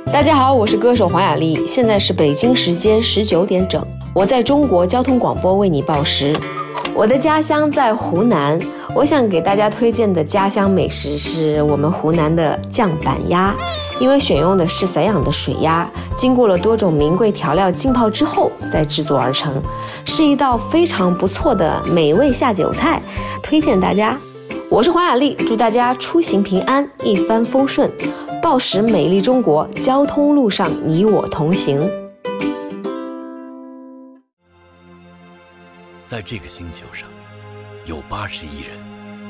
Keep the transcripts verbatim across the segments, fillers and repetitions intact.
大家好，我是歌手黄雅莉，现在是北京时间十九点整，我在中国交通广播为你报时。我的家乡在湖南，我想给大家推荐的家乡美食是我们湖南的酱板鸭，因为选用的是散养的水鸭，经过了多种名贵调料浸泡之后再制作而成，是一道非常不错的美味下酒菜，推荐大家。我是黄雅莉，祝大家出行平安，一帆风顺，报时美丽中国，交通路上你我同行。 在这个星球上，有八十亿人。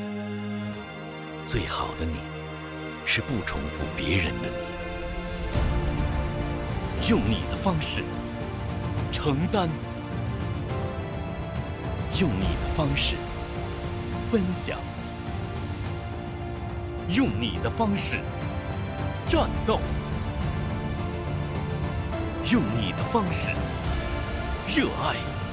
最好的你，是不重复别人的你。用你的方式承担，用你的方式分享，用你的方式战斗，用你的方式热爱，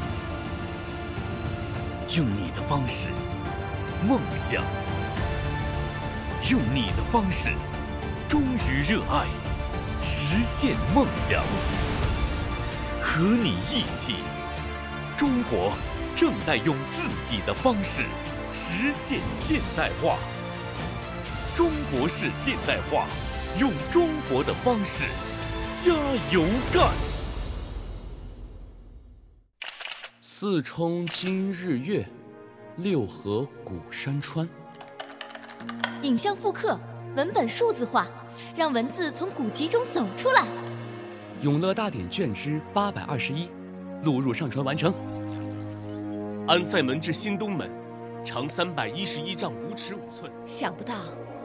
用你的方式梦想，用你的方式忠于热爱，实现梦想。和你一起，中国正在用自己的方式实现现代化。中国式现代化，用中国的方式加油干。四冲今日月，六合古山川。 影像复刻，文本数字化，让文字从古籍中走出来。 永乐大典卷之八百二十一，录入上传完成。 安塞门至新东门，长三百一十一丈五尺五寸。 想不到